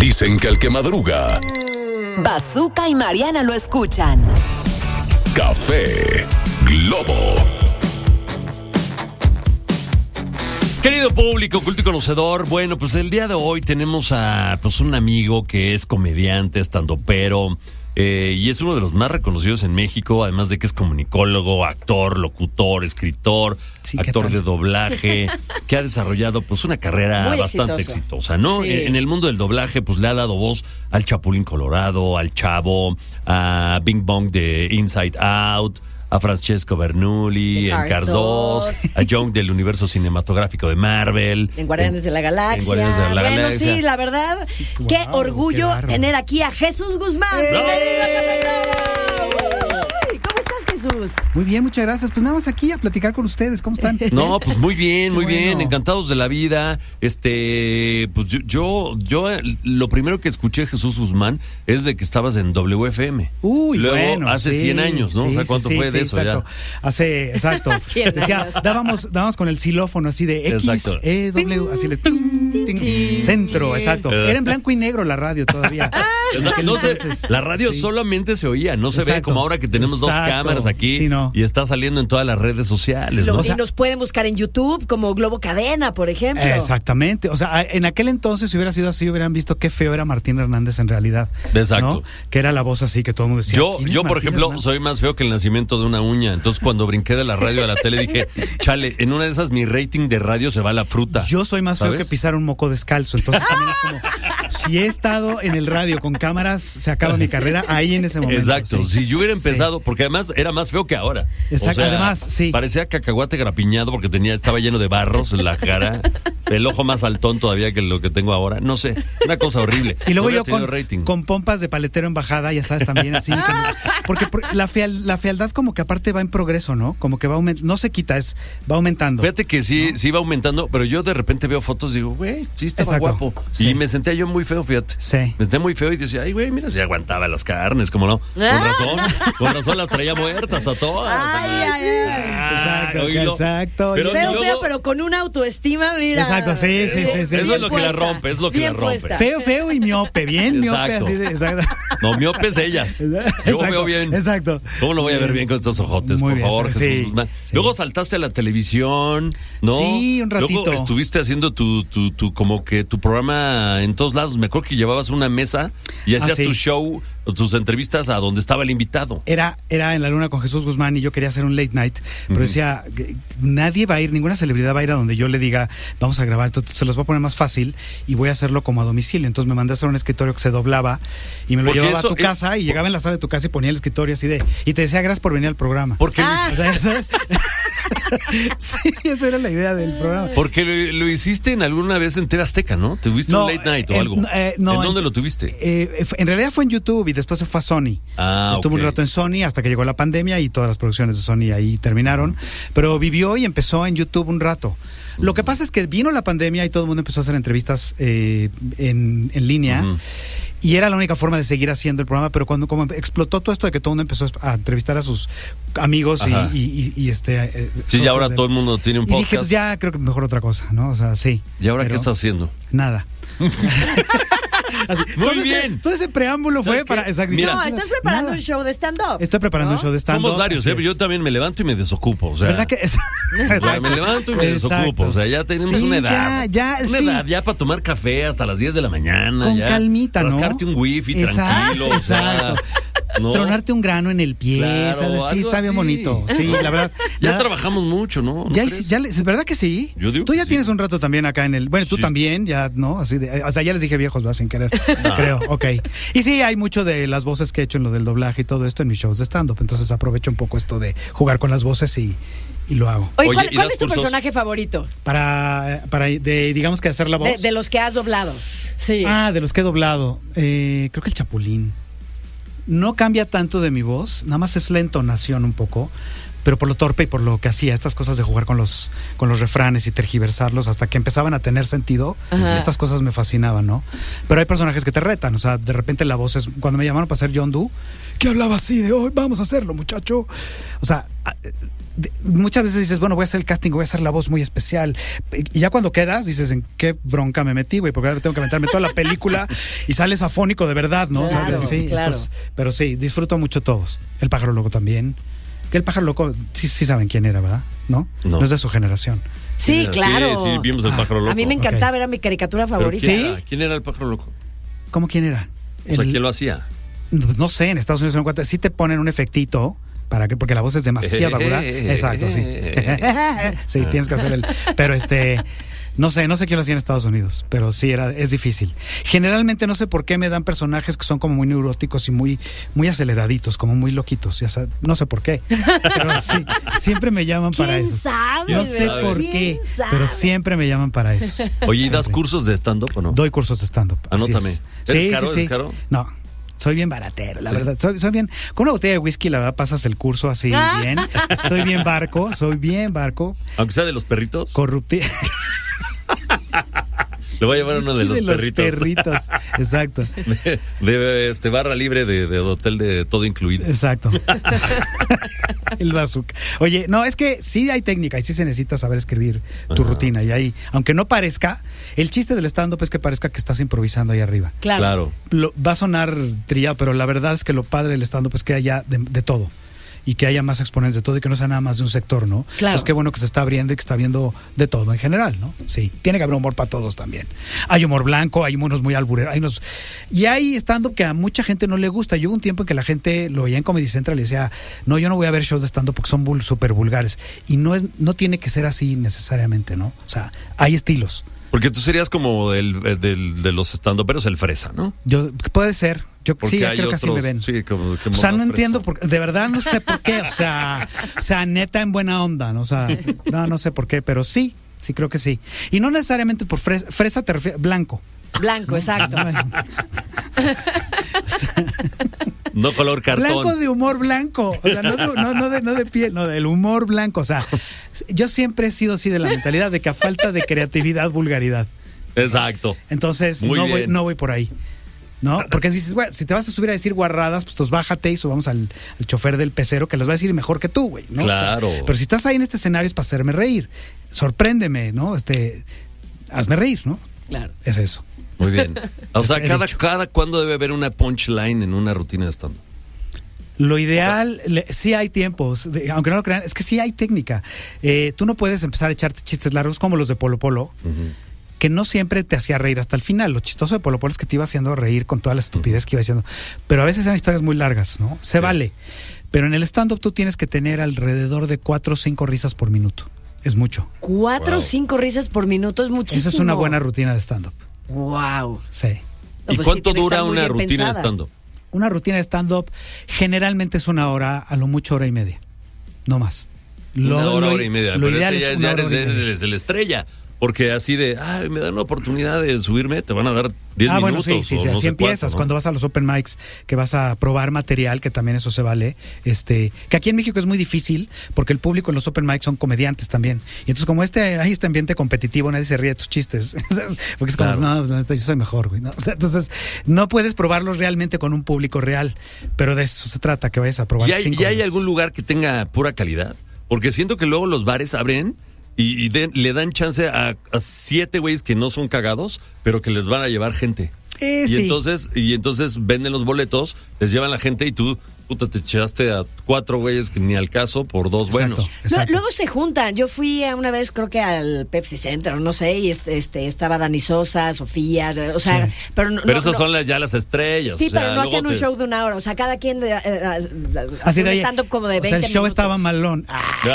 Dicen que el que madruga, Bazooka y Mariana lo escuchan. Café Globo. Querido público, culto y conocedor, bueno, pues el día de hoy tenemos a un amigo que es comediante, estandopero, y es uno de los más reconocidos en México, además de que es comunicólogo, actor, locutor, escritor, sí, actor de doblaje, que ha desarrollado pues una carrera muy bastante exitosa, ¿no? Sí. En el mundo del doblaje pues le ha dado voz al Chapulín Colorado, al Chavo, a Bing Bong de Inside Out, a Francesco Bernoulli, en Cars 2, a Young del universo cinematográfico de Marvel. En Guardianes de la Galaxia. Bueno, sí, la verdad, sí, qué orgullo tener aquí a Jesús Guzmán. ¡Bienvenido a Café Globo! ¿Cómo estás, Jesús? Muy bien, muchas gracias. Pues nada más aquí a platicar con ustedes. ¿Cómo están? No, pues muy bien, muy bien. Encantados de la vida. Pues yo lo primero que escuché, Jesús Guzmán, es de que estabas en WFM. Uy, luego, bueno, hace 100 años, ¿no? Sí, o sea, ¿cuánto fue de eso exacto. Ya? Exacto. Decía, dábamos con el xilófono así de X, E, W, así de centro, exacto. Era en blanco y negro la radio todavía. Entonces, la radio solamente se oía, no se ve como ahora que tenemos dos cámaras aquí y está saliendo en todas las redes sociales, ¿no? Y nos pueden buscar en YouTube como Globo Cadena, por ejemplo. Exactamente. O sea, en aquel entonces, si hubiera sido así, hubieran visto qué feo era Martín Hernández en realidad. Exacto. ¿No? Que era la voz así que todo el mundo decía. Yo por ejemplo, Hernández? Soy más feo que el nacimiento de una uña. Entonces, cuando brinqué de la radio a la tele, dije, chale, en una de esas mi rating de radio se va a la fruta. Yo soy más feo que pisar un moco descalzo. Entonces, también es como, si he estado en el radio con cámaras, se acaba mi carrera ahí en ese momento. Exacto. Si yo hubiera empezado, porque además era más feo que ahora. Exacto. O sea, además, sí. Parecía cacahuate grapiñado porque estaba lleno de barros en la cara. El ojo más altón todavía que lo que tengo ahora. No sé, una cosa horrible. Y luego yo con pompas de paletero en bajada, ya sabes, también así. Porque la fealdad como que aparte va en progreso, ¿no? Como que va aumentando, no se quita, va aumentando. Fíjate que sí va aumentando, pero yo de repente veo fotos y digo, güey, sí estaba guapo. Sí. Y me sentía yo muy feo, fíjate. Sí. Me senté muy feo y decía, ay, güey, mira, si aguantaba las carnes, ¿cómo no? Con razón las traía muertas a todas. Exacto. Pero feo, pero con una autoestima, mira. Exacto, sí. Eso es lo que la rompe, Feo y miope, bien miope, así de, exacto. No, miopes ellas. Yo veo bien. Exacto. ¿Cómo lo voy a ver bien con estos ojotes, por favor, Jesús Guzmán? Luego saltaste a la televisión, ¿no? Sí, un ratito. Luego estuviste haciendo tu como que tu programa en todos lados. Me acuerdo que llevabas una mesa y hacías tu show, tus entrevistas a donde estaba el invitado. Era en La Luna con Jesús Guzmán y yo quería hacer un late night, pero decía, nadie va a ir, ninguna celebridad va a ir a donde yo le diga, vamos a grabar, se los voy a poner más fácil y voy a hacerlo como a domicilio. Entonces me mandé a hacer un escritorio que se doblaba y me lo llevaba a tu casa y llegaba en la sala de tu casa y ponía el escritorio así y te decía gracias por venir al programa. ¿Por qué? O sea, ¿sabes? Sí, esa era la idea del programa. Porque lo hiciste en alguna vez en TV Azteca, ¿no? ¿Tuviste un late night o algo? No. ¿En dónde lo tuviste? En realidad fue en YouTube y después se fue a Sony. Estuvo un rato en Sony hasta que llegó la pandemia y todas las producciones de Sony ahí terminaron. Pero vivió y empezó en YouTube un rato. Lo que pasa es que vino la pandemia y todo el mundo empezó a hacer entrevistas en línea. Y era la única forma de seguir haciendo el programa, pero cuando como explotó todo esto de que todo el mundo empezó a entrevistar a sus amigos y sí, y ahora todo el mundo tiene un podcast. Y dije, pues ya creo que mejor otra cosa, ¿no? O sea, sí. ¿Y ahora qué estás haciendo? Nada. Así, Muy bien. Todo ese preámbulo fue para... Mira, no, estás preparando un show de stand-up. Estoy preparando un show de stand-up. Somos varios, yo también me levanto y me desocupo. O sea, ¿verdad que es? Me levanto y me desocupo. O sea, ya tenemos una edad. Una edad ya para tomar café hasta las 10 de la mañana. Con calmita, ¿no? Rascarte un wifi tranquilo. Exacto. ¿no? Tronarte un grano en el pie, claro, ¿sabes? Sí, está bien bonito. Sí, la verdad. Ya trabajamos mucho, ¿no? ¿Verdad que sí? Yo digo tú ya sí. Tienes un rato también acá en el... Bueno, tú también, ya, ¿no? Así de, o sea, ya les dije viejos, sin querer, creo. Ok. Y sí, hay mucho de las voces que he hecho en lo del doblaje y todo esto en mis shows de stand-up. Entonces aprovecho un poco esto de jugar con las voces y lo hago. Oye, ¿cuál es tu personaje favorito? Digamos que hacer la voz. De los que has doblado. Sí. De los que he doblado. Creo que el Chapulín. No cambia tanto de mi voz, nada más es la entonación un poco, pero por lo torpe y por lo que hacía, estas cosas de jugar con los refranes y tergiversarlos hasta que empezaban a tener sentido, estas cosas me fascinaban, ¿no? Pero hay personajes que te retan, o sea, de repente la voz es, cuando me llamaron para hacer John Doe, que hablaba así de, hoy vamos a hacerlo, muchacho. O sea, muchas veces dices, bueno, voy a hacer el casting, voy a hacer la voz muy especial. Y ya cuando quedas, dices, ¿en qué bronca me metí, güey? Porque ahora tengo que aventarme toda la película y sales afónico de verdad, ¿no? Claro, o sea, sí, claro. Entonces, pero sí, disfruto mucho todos. El Pájaro Loco también. Que el Pájaro Loco, sí saben quién era, ¿verdad? ¿No? No es de su generación. Sí, claro. Sí, vimos el Pájaro Loco. A mí me encantaba, era mi caricatura favorita. ¿Quién era el Pájaro Loco? ¿Cómo quién era? O sea, ¿quién lo hacía? No sé, en Estados Unidos sí te ponen un efectito. ¿Para qué? Porque la voz es demasiado aguda. Exacto, sí. Sí, tienes que hacer pero no sé quién lo hacía en Estados Unidos, pero sí es difícil. Generalmente no sé por qué me dan personajes que son como muy neuróticos y muy aceleraditos, como muy loquitos, ya sabes, no sé por qué. Pero sí, siempre me llaman para eso. ¿Quién sabe? No sé por qué, pero siempre me llaman para eso. Oye, ¿y das cursos de stand-up o no? Doy cursos de stand-up. Anótame. ¿Eres caro? ¿Eres caro? No. Soy bien baratero, la verdad. Soy bien. Con una botella de whisky, la verdad, pasas el curso así bien. Soy bien barco. Aunque sea de los perritos. Corruptivo. Le voy a llevar uno de los perritos. Exacto. De barra libre de hotel de todo incluido. Exacto. El bazooka. Oye, no, es que sí hay técnica y sí se necesita saber escribir tu rutina. Y ahí, aunque no parezca, el chiste del stand-up es que parezca que estás improvisando ahí arriba. Claro. Va a sonar trillado, pero la verdad es que lo padre del stand-up es que haya de todo. Y que haya más exponentes de todo y que no sea nada más de un sector, ¿no? Claro. Entonces qué bueno que se está abriendo y que está viendo de todo en general, ¿no? Sí, tiene que haber humor para todos también. Hay humor blanco, hay unos muy albureros, y hay stand-up que a mucha gente no le gusta. Yo hubo un tiempo en que la gente lo veía en Comedy Central y decía, no, yo no voy a ver shows de stand-up porque son súper vulgares. Y no tiene que ser así necesariamente, ¿no? O sea, hay estilos. Porque tú serías como de los stand-uperos el fresa, ¿no? Puede ser. Yo porque sí, creo que así me ven. Sí, como o sea, no entiendo de verdad no sé por qué. O sea, neta en buena onda, ¿no? O sea, no sé por qué, pero sí creo que sí. Y no necesariamente por fresa te refieres blanco. Blanco, exacto. No color cartón. Blanco de humor blanco. O sea, no de piel, no, del humor blanco. O sea, yo siempre he sido así de la mentalidad de que a falta de creatividad, vulgaridad. Exacto. Entonces, no voy por ahí. ¿No? Porque dices, güey, si te vas a subir a decir guarradas, pues bájate y subamos al chofer del pecero que les va a decir mejor que tú, güey, ¿no? Claro. O sea, pero si estás ahí en este escenario es para hacerme reír. Sorpréndeme, ¿no? Hazme reír, ¿no? Claro. Es eso. Muy bien. O sea, cada cuándo debe haber una punchline en una rutina de stand-up. Lo ideal, sí hay tiempos, aunque no lo crean, es que sí hay técnica. Tú no puedes empezar a echarte chistes largos como los de Polo Polo, que no siempre te hacía reír hasta el final. Lo chistoso de Polo Polo es que te iba haciendo reír con toda la estupidez que iba haciendo. Pero a veces eran historias muy largas, ¿no? Se vale. Pero en el stand-up tú tienes que tener alrededor de 4 o 5 risas por minuto. Es mucho. 4 o 5 risas por minuto es muchísimo. Esa es una buena rutina de stand-up. Wow. Sí. ¿Y cuánto dura una rutina de stand-up? Una rutina de stand-up generalmente es 1 hora, a lo mucho 1 hora y media. No más. Una hora y media. Lo pero ideal ese ya eres la estrella. Porque así me dan una oportunidad de subirme, te van a dar 10 minutos. Bueno, sí, no así sé empiezas. Cuánto, ¿no? Cuando vas a los open mics, que vas a probar material, que también eso se vale. Que aquí en México es muy difícil, porque el público en los open mics son comediantes también. Y entonces, como hay este ambiente competitivo, nadie se ríe de tus chistes. Porque es como, no, yo soy mejor, güey. ¿No? O sea, entonces, no puedes probarlos realmente con un público real. Pero de eso se trata, que vayas a probar. ¿Y hay algún lugar que tenga pura calidad? Porque siento que luego los bares abren y le dan chance a 7 güeyes que no son cagados, pero que les van a llevar gente. Sí. Entonces venden los boletos, les llevan la gente y tú te echaste a 4 güeyes que ni al caso por 2 buenos. Exacto. No, luego se juntan. Yo fui una vez, creo que al Pepsi Center, no sé, y estaba Dani Sosa, Sofía, o sea, sí. Pero esas son ya las estrellas. Sí, o sea, pero no hacían un show de 1 hora, o sea, cada quien así de stand-up como de 20 minutos. O sea, el show minutos. Estaba malón.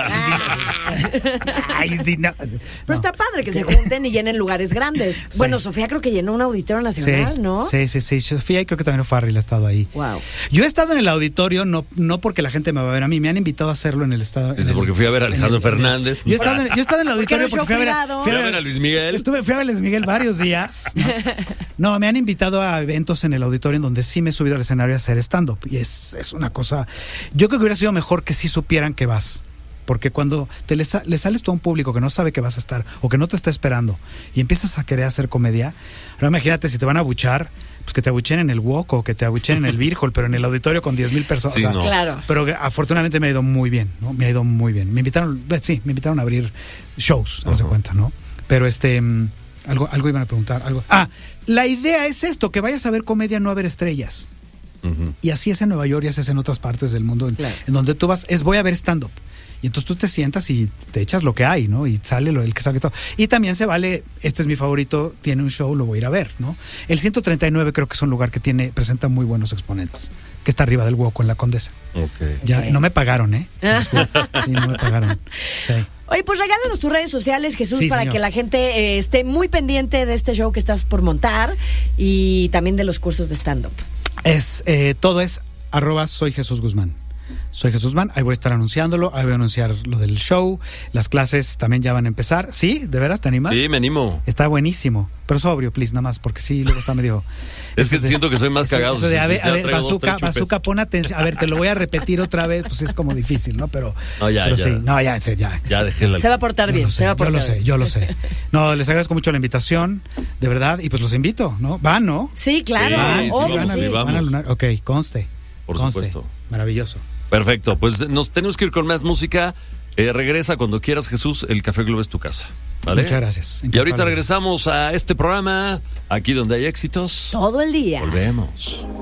Ay, sí, no. Pero está padre que se junten y llenen lugares grandes. Sí. Bueno, Sofía creo que llenó un auditorio nacional, ¿no? Sí. Sofía, y creo que también Farrell ha estado ahí. Wow. Yo he estado en el auditorio, no porque la gente me va a ver a mí, me han invitado a hacerlo en el estado. Porque fui a ver a Alejandro Fernández. Yo he estado en el auditorio porque fui a ver a Luis Miguel. Fui a ver a Luis Miguel varios días. No, me han invitado a eventos en el auditorio en donde sí me he subido al escenario a hacer stand-up. Y es una cosa. Yo creo que hubiera sido mejor que sí supieran que vas. Porque cuando le sales tú a un público que no sabe que vas a estar o que no te está esperando y empiezas a querer hacer comedia, ahora imagínate si te van a abuchar, pues que te abuchen en el Wok o que te abuchen en el Virgol, pero en el auditorio con 10,000 personas. Sí, no. Claro. Pero afortunadamente me ha ido muy bien, ¿no? Me ha ido muy bien. Me invitaron a abrir shows, haz de cuenta, ¿no? Pero algo iban a preguntar, algo. La idea es esto, que vayas a ver comedia, no a ver estrellas. Y así es en Nueva York y así es en otras partes del mundo, claro. En donde tú vas, voy a ver stand-up. Y entonces tú te sientas y te echas lo que hay, ¿no? Y sale el que sale todo. Y también se vale, este es mi favorito, tiene un show, lo voy a ir a ver, ¿no? El 139 creo que es un lugar que presenta muy buenos exponentes, que está arriba del Hueco en la Condesa. Okay. Ya, no me pagaron, ¿eh? Sí, no me pagaron. Sí. Oye, pues regálanos tus redes sociales, Jesús, para señor. que la gente esté muy pendiente de este show que estás por montar y también de los cursos de stand-up. Todo es @soy Jesús Guzmán. Soy Jesús Guzmán, ahí voy a estar anunciándolo, ahí voy a anunciar lo del show, las clases también ya van a empezar. ¿Sí? ¿De veras te animas? Sí, me animo. Está buenísimo, pero sobrio, please, nada más, porque sí, luego está medio... Es que siento que soy más cagado. Eso de, a ver, Bazooka, pon atención, a ver, te lo voy a repetir otra vez, pues es como difícil, ¿no? Pero en serio, ya dejé la... Se va a portar bien, se va a portar bien. Yo lo sé. No, les agradezco mucho la invitación, de verdad, y pues los invito, ¿no? ¿Van, no? Sí, claro. Van a Lunar. Ok, conste. Por supuesto. Maravilloso. Perfecto, pues nos tenemos que ir con más música. Regresa cuando quieras, Jesús. El Café Globo es tu casa, ¿vale? Muchas gracias. Y ahorita regresamos a este programa, aquí donde hay éxitos. Todo el día. Volvemos.